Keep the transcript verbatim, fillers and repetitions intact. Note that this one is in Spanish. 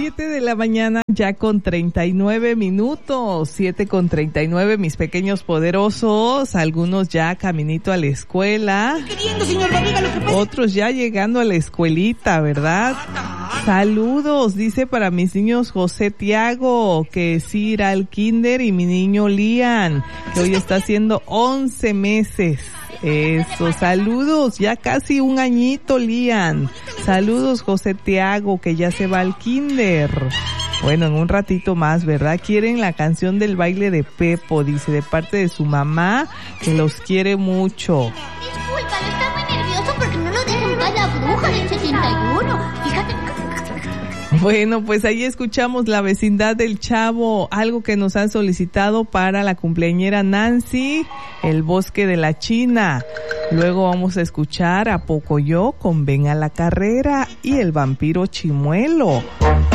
siete de la mañana, ya con treinta y nueve minutos, siete con treinta y nueve, mis pequeños poderosos, algunos ya caminito a la escuela, queriendo, señor Barriga, lo que pasa... otros ya llegando a la escuelita, ¿verdad? Saludos, dice para mis niños José Tiago, que sí irá al kinder, y mi niño Lian, que hoy está haciendo once meses. Eso, saludos, ya casi un añito, Lian. Saludos, José Tiago, que ya se va al kinder. Bueno, en un ratito más, ¿verdad? Quieren la canción del baile de Pepo, dice, de parte de su mamá, que los quiere mucho. Disculpa, está muy nervioso porque no lo deja en paz la bruja del setenta y uno. Fíjate. Bueno, pues ahí escuchamos La Vecindad del Chavo, algo que nos han solicitado para la cumpleañera Nancy, El Bosque de la China. Luego vamos a escuchar a Pocoyo con Ven a la Carrera y El Vampiro Chimuelo.